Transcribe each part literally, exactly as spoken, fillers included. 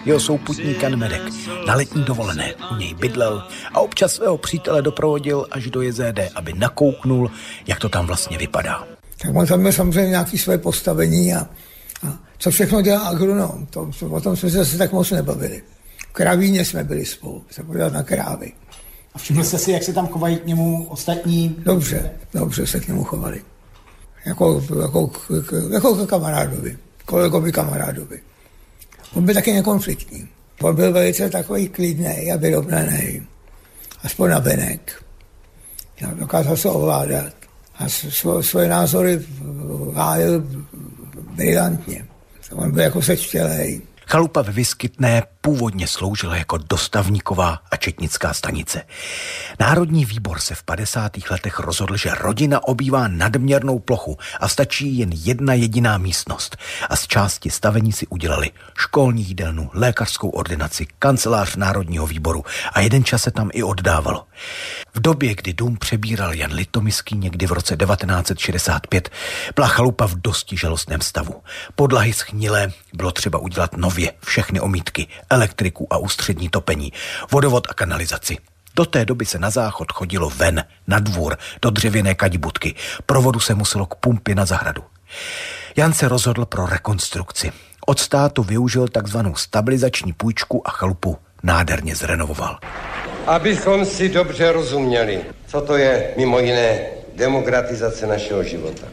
jeho souputník Jan Medek. Na letní dovolené u něj bydlel a občas svého přítele doprovodil až do J Z D, aby nakouknul, jak to tam vlastně vypadá. Tak on tam měl samozřejmě nějaké své postavení a, a co všechno dělá agronom, to, to, o tom jsme se zase tak moc nebavili. V kravíně jsme byli spolu, se podívat na krávy. A všiml jste si, jak se tam chovají k němu ostatní? Dobře, dobře se k němu chovali. Jako, jako, jako k kamarádovi, kolegovi kamarádovi. On byl taky nekonfliktní. On byl velice takový klidný a vyrovnaný. Aspoň na venek. Dokázal se ovládat. A svo, svoje názory hájil brilantně. On byl jako sečtělej. Chalupa ve Vyskytné původně sloužila jako dostavníková a četnická stanice. Národní výbor se v padesátých letech rozhodl, že rodina obývá nadměrnou plochu a stačí jen jedna jediná místnost. A z části stavení si udělali školní jídelnu, lékařskou ordinaci, kancelář Národního výboru a jeden čas se tam i oddávalo. V době, kdy dům přebíral Jan Litomyský někdy v roce devatenáct set šedesát pět, byla chalupa v dosti žalostném stavu. Podlahy schnilé, bylo třeba udělat nově všechny omítky, elektriku a ústřední topení, vodovod a kanalizaci. Do té doby se na záchod chodilo ven, na dvůr, do dřevěné kadibudky. Pro vodu se muselo k pumpě na zahradu. Jan se rozhodl pro rekonstrukci. Od státu využil takzvanou stabilizační půjčku a chalupu nádherně zrenovoval. Abychom si dobře rozuměli, co to je mimo jiné demokratizace našeho života.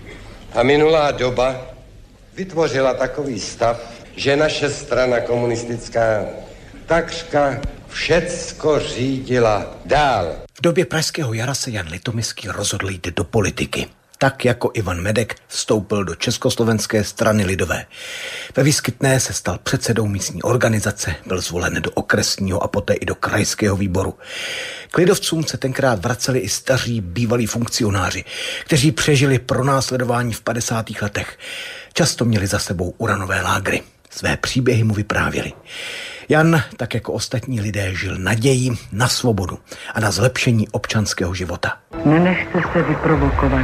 A minulá doba vytvořila takový stav, že naše strana komunistická takřka všecko řídila dál. V době Pražského jara se Jan Litomyský rozhodl jít do politiky. Tak jako Ivan Medek vstoupil do Československé strany lidové. Ve Vyskytné se stal předsedou místní organizace, byl zvolen do okresního a poté i do krajského výboru. K lidovcům se tenkrát vraceli i staří bývalí funkcionáři, kteří přežili pronásledování v padesátých letech. Často měli za sebou uranové lágry. Své příběhy mu vyprávěli. Jan, tak jako ostatní lidé, žil nadějí na svobodu a na zlepšení občanského života. Nenechte se vyprovokovat.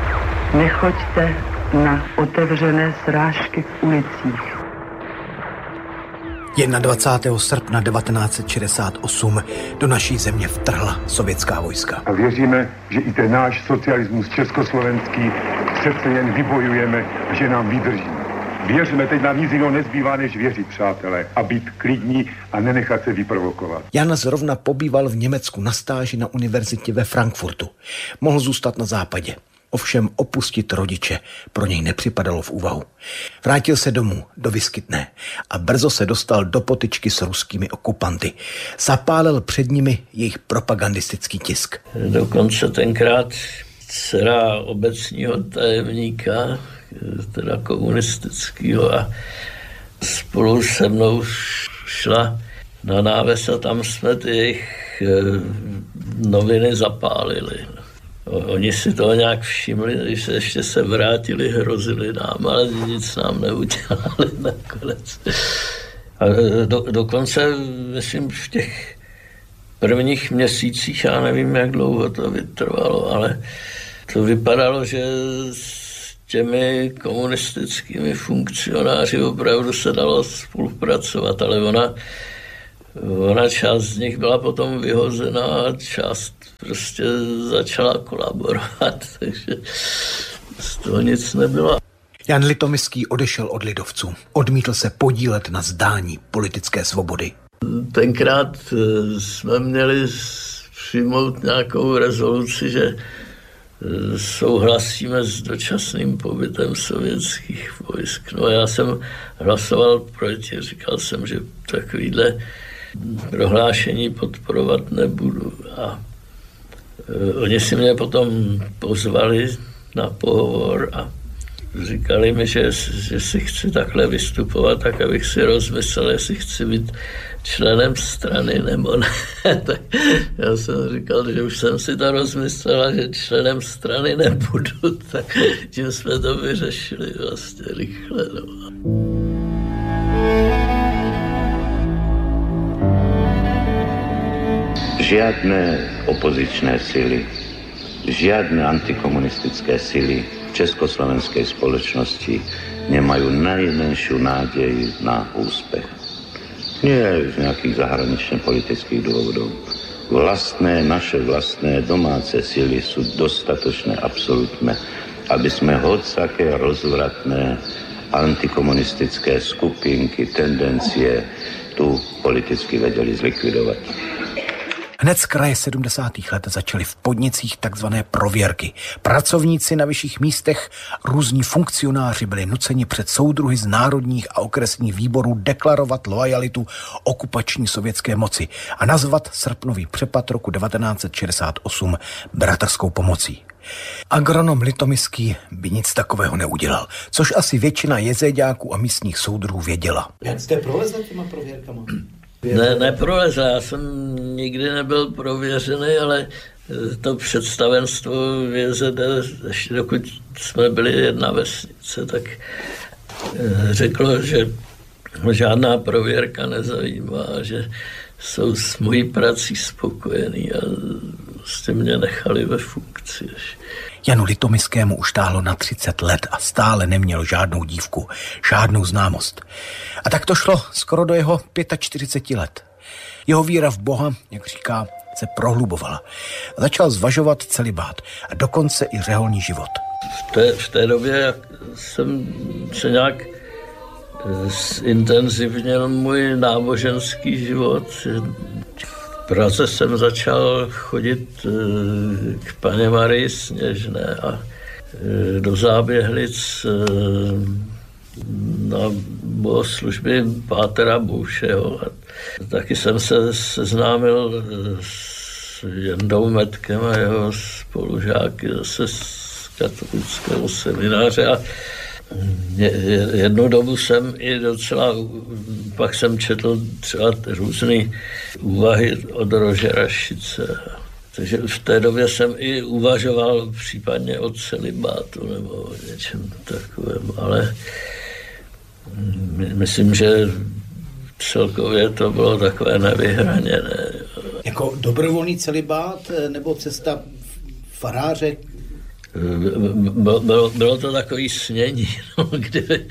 Nechoďte na otevřené srážky v ulicích. dvacátého prvního srpna devatenáct set šedesát osm do naší země vtrhla sovětská vojska. A věříme, že i ten náš socialismus československý přece jen vybojujeme a že nám vydrží. Věřme, teď nám nic jiného nezbývá, než věřit, přátelé, a být klidní a nenechat se vyprovokovat. Jan zrovna pobýval v Německu na stáži na univerzitě ve Frankfurtu. Mohl zůstat na západě. Ovšem opustit rodiče pro něj nepřipadalo v úvahu. Vrátil se domů, do Vyskytné a brzo se dostal do potyčky s ruskými okupanty. Zapálil před nimi jejich propagandistický tisk. Dokonce tenkrát dcera obecního tajemníka, teda komunistického, a spolu se mnou šla na náves a tam jsme ty jejich noviny zapálili. Oni si toho nějak všimli, když se ještě se vrátili, hrozili nám, ale nic nám neudělali nakonec. A do, dokonce, myslím, v těch prvních měsících, já nevím, jak dlouho to vytrvalo, ale to vypadalo, že s těmi komunistickými funkcionáři opravdu se dalo spolupracovat, ale ona, ona část z nich byla potom vyhozená a část prostě začala kolaborovat, takže z toho nic nebylo. Jan Litomyský odešel od lidovců. Odmítl se podílet na zdání politické svobody. Tenkrát jsme měli přijmout nějakou rezoluci, že souhlasíme s dočasným pobytem sovětských vojsk. No já jsem hlasoval proti, říkal jsem, že takovýhle prohlášení podporovat nebudu. A oni si mě potom pozvali na pohovor a říkali mi, že, že si chci takhle vystupovat, tak abych si rozmyslel, jestli chci být členem strany nebo ne. Tak já jsem říkal, že už jsem si to rozmyslel a že členem strany nebudu, tak tím jsme to vyřešili vlastně rychle. No. Žiadne opozičné sily, žiadne antikomunistické sily v československej spoločnosti nemajú najmenšiu nádej na úspech. Nie z nejakých zahranično-politických dôvodov. Vlastné, naše vlastné domáce sily sú dostatočné, absolútne, aby sme hociaké rozvratné antikomunistické skupinky, tendencie tu politicky vedeli zlikvidovať. Hned z kraje sedmdesátých let začaly v podnicích takzvané prověrky. Pracovníci na vyšších místech, různí funkcionáři byli nuceni před soudruhy z národních a okresních výborů deklarovat loajalitu okupační sovětské moci a nazvat srpnový přepad roku devatenáct set šedesát osm bratrskou pomocí. Agronom Litomyský by nic takového neudělal, což asi většina jezéďáků a místních soudruhů věděla. Jak jste prolezli těma prověrkama? Ne, neprolezl, já jsem nikdy nebyl prověřený, ale to představenstvo V J Z D, ještě dokud jsme byli jedna vesnice, tak řeklo, že žádná prověrka nezajímá, že jsou s mojí prací spokojení a prostě mě nechali ve funkci. Janu Litomyskému už táhlo na třicet let a stále neměl žádnou dívku, žádnou známost. A tak to šlo skoro do jeho čtyřiceti pěti let. Jeho víra v Boha, jak říká, se prohlubovala. A začal zvažovat celibát a dokonce i řeholní život. V té, v té době jsem se nějak zintenzivnil můj náboženský život. V Praze jsem začal chodit k Panně Marii Sněžné a do Záběhlic na bohoslužby pátera Boušeho. Taky jsem se seznámil s Jendou Metkem a jeho spolužáky zase z katolického semináře a jednu dobu jsem i docela, pak jsem četl třeba různé úvahy od Rožera Šice. Takže v té době jsem i uvažoval případně o celibátu nebo o něčem takovém, ale myslím, že celkově to bylo takové nevyhraněné. Jako dobrovolný celibát nebo cesta faráře? Bylo, bylo to takový snění, no, kdyby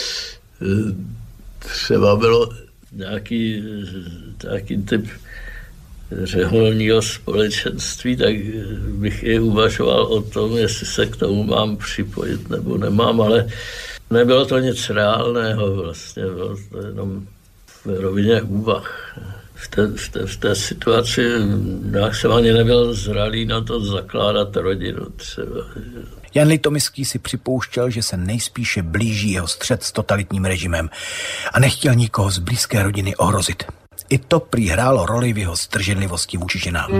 třeba bylo nějaký, nějaký typ řeholního společenství, tak bych i uvažoval o tom, jestli se k tomu mám připojit nebo nemám, ale nebylo to nic reálného vlastně, bylo to jenom v rovině úvah. V té, v, té, v té situaci já jsem ani nebyl zralý na to zakládat rodinu třeba. Jan Litomyský si připouštěl, že se nejspíše blíží jeho střet s totalitním režimem a nechtěl nikoho z blízké rodiny ohrozit. I to prý hrálo roli v jeho zdrženlivosti vůči ženám.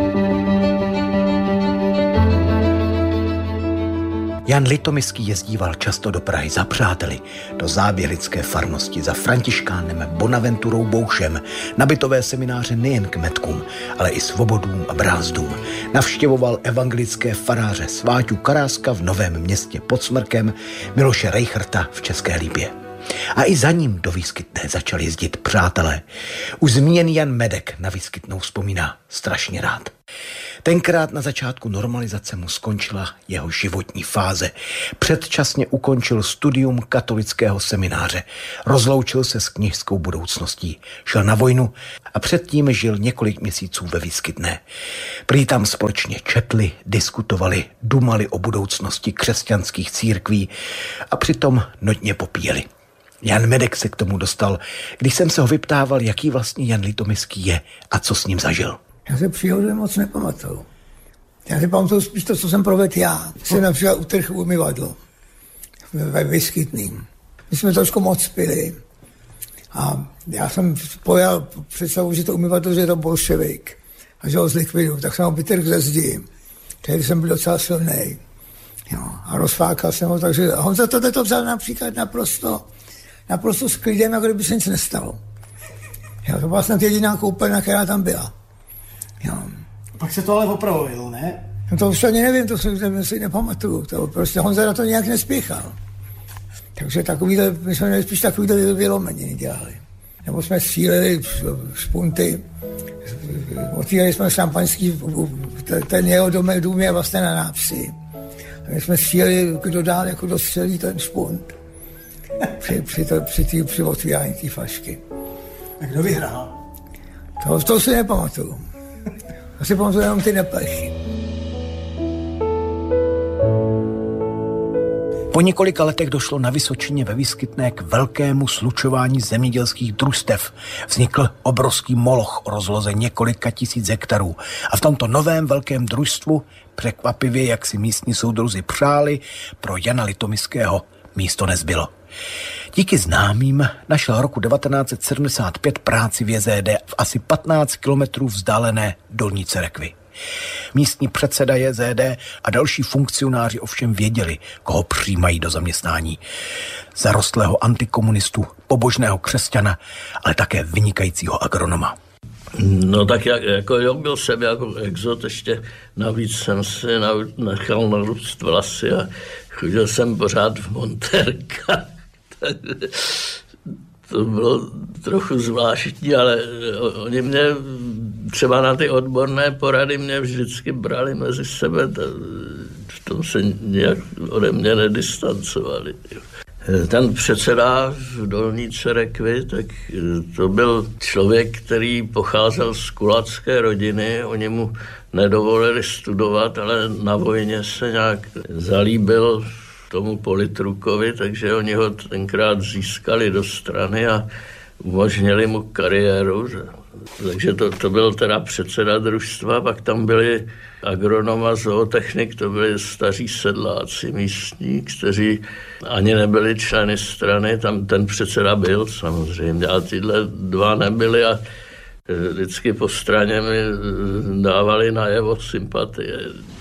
Jan Litomyský jezdíval často do Prahy za přáteli, do záběhlické farnosti za Františkánem Bonaventurou Boušem, na bytové semináře nejen k metkům, ale i svobodům a brázdům. Navštěvoval evangelické faráře Sváťu Karáska v Novém Městě pod Smrkem, Miloše Rejchrta v České Lípě. A i za ním do Výskytné začal jezdit přátelé. Už zmíněný Jan Medek na Výskytnou vzpomíná strašně rád. Tenkrát na začátku normalizace mu skončila jeho životní fáze. Předčasně ukončil studium katolického semináře. Rozloučil se s kněžskou budoucností. Šel na vojnu a předtím žil několik měsíců ve Výskytné. Prý tam společně četli, diskutovali, dumali o budoucnosti křesťanských církví a přitom notně popíjeli. Jan Medek se k tomu dostal, když jsem se ho vyptával, jaký vlastně Jan Litomyský je a co s ním zažil. Já se příhodně moc nepamatuju. Já si pamatuju spíš to, co jsem provedl já. Jsem například utrhl umyvadlo ve Výskytným. My jsme trošku moc pili a já jsem pojal představu, že to umyvadlo, že je to bolševik a že ho zlikviduju, tak jsem ho vytrhl ze zdi. Tehdy jsem byl docela silnej. Jo, a rozfákal jsem ho, takže Honza tohle to vzal například naprosto, naprosto s klidem, jako kdyby se nic nestalo. Jo, to byla snad jediná koupelna, která tam byla. Jo. Pak se to ale opravilo, ne? No to už ani nevím, to si, si nepamatuju. To prostě Honza na to nějak nespěchal. Takže takovýhle, my jsme nejspíš takovýhle vylomeniny dělali. Nebo jsme stříleli špunty, otvírali jsme šampaňský, ten jeho dům je vlastně na nápsi. A my jsme stříleli, kdo dál jako dostřelí ten špunt při, při, to, při, tý, při otvírání té flašky. A kdo vyhrál? To, to si nepamatuju. Já si pamatuju jenom ty depechy. Po několika letech došlo na Vysočině ve Vyskytné k velkému slučování zemědělských družstev. Vznikl obrovský moloch o rozloze několika tisíc hektarů. A v tomto novém velkém družstvu, překvapivě, jak si místní soudruzi přáli, pro Jana Litoměřského místo nezbylo. Díky známým našel roku devatenáct set sedmdesát pět práci v J Z D v asi patnáct kilometrů vzdálené Dolní Cerekvi. Místní předseda J Z D a další funkcionáři ovšem věděli, koho přijímají do zaměstnání. Zarostlého antikomunistu, pobožného křesťana, ale také vynikajícího agronoma. No tak jak, jako jo, byl jsem jako exot, ještě navíc jsem si nechal narůst vlasy a chodil jsem pořád v montérkách. To bylo trochu zvláštní, ale oni mě třeba na ty odborné porady mě vždycky brali mezi sebe, v tom se nějak ode mě nedistancovali. Ten předseda v Dolní Cerekvi, tak to byl člověk, který pocházel z kulacké rodiny, oni mu nedovolili studovat, ale na vojně se nějak zalíbil tomu politrukovi, takže oni ho tenkrát získali do strany a umožnili mu kariéru. Takže to, to byl teda předseda družstva, pak tam byli agronom a zootechnik, to byli staří sedláci místní, kteří ani nebyli členy strany, tam ten předseda byl samozřejmě, a tyhle dva nebyli a vždycky po straně mi dávali najevo sympatie.